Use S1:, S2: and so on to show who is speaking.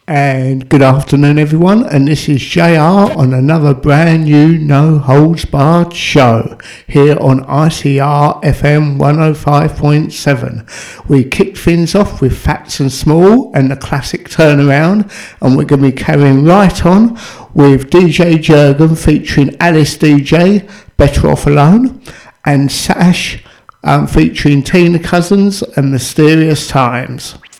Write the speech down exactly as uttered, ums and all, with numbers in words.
S1: And good afternoon, everyone. And this is J R on another brand new No Holds Barred show here on I C R F M one oh five point seven. We kicked things off with Fats and Small and the classic Turnaround, and we're going to be carrying right on with D J Jurgen featuring Alice D J, Better Off Alone, and Sash um, featuring Tina Cousins and Mysterious Times.